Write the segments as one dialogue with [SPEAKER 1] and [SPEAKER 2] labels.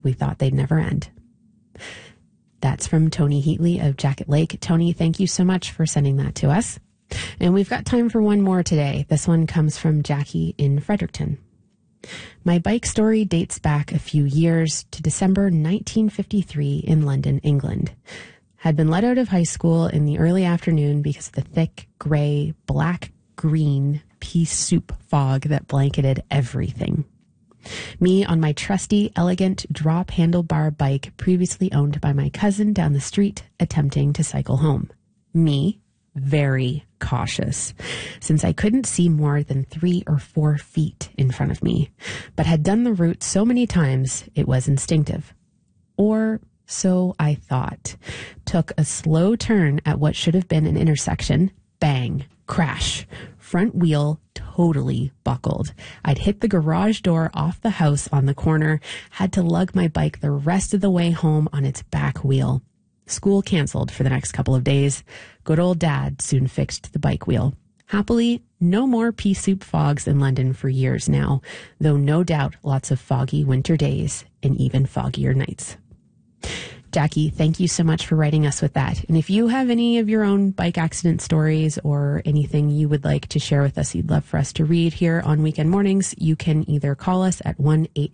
[SPEAKER 1] We thought they'd never end. That's from Tony Heatley of Jacket Lake. Tony, thank you so much for sending that to us. And we've got time for one more today. This one comes from Jackie in Fredericton. My bike story dates back a few years to December 1953 in London, England. Had been let out of high school in the early afternoon because of the thick, gray, black-green pea soup fog that blanketed everything. Me on my trusty, elegant drop handlebar bike previously owned by my cousin down the street, attempting to cycle home. Me, very cautious, since I couldn't see more than 3 or 4 feet in front of me, but had done the route so many times it was instinctive. Or so I thought. Took a slow turn at what should have been an intersection. Bang. Crash. Front wheel totally buckled. I'd hit the garage door off the house on the corner, had to lug my bike the rest of the way home on its back wheel. School canceled for the next couple of days. Good old Dad soon fixed the bike wheel. Happily, no more pea soup fogs in London for years now, though no doubt lots of foggy winter days and even foggier nights. Jackie, thank you so much for writing us with that. And if you have any of your own bike accident stories or anything you would like to share with us, you'd love for us to read here on Weekend Mornings, you can either call us at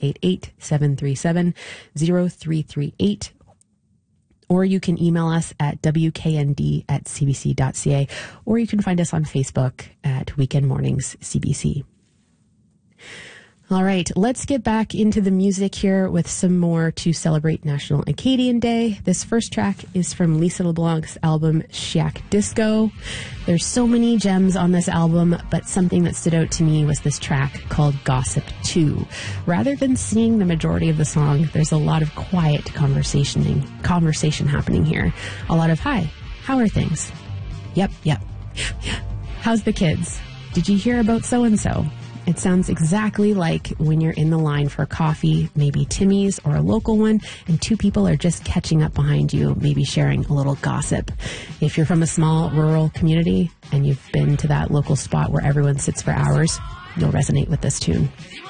[SPEAKER 1] 1-888-737-0338, or you can email us at wknd@cbc.ca, or you can find us on Facebook at Weekend Mornings CBC. All right, let's get back into the music here with some more to celebrate National Acadian Day. This first track is from Lisa LeBlanc's album Shack Disco. There's so many gems on this album, but something that stood out to me was this track called Gossip 2. Rather than singing the majority of the song, there's a lot of quiet conversation happening here. A lot of, hi, how are things? Yep. How's the kids? Did you hear about so-and-so? It sounds exactly like when you're in the line for coffee, maybe Timmy's or a local one, and 2 people are just catching up behind you, maybe sharing a little gossip. If you're from a small rural community and you've been to that local spot where everyone sits for hours, you'll resonate with this tune.